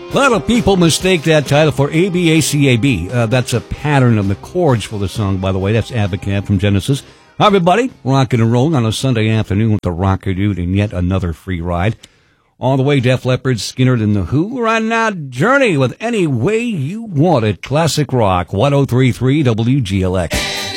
A lot of people mistake that title for A-B-A-C-A-B. That's a pattern of the chords for the song, by the way. That's Abacab from Genesis. Hi, everybody. Rockin' and rolling on a Sunday afternoon with the Rocker Dude and yet another free ride. All the way, Def Leppard, Skynyrd, and The Who. Right now, Journey with Any Way You Want It. Classic rock, 103.3 WGLX.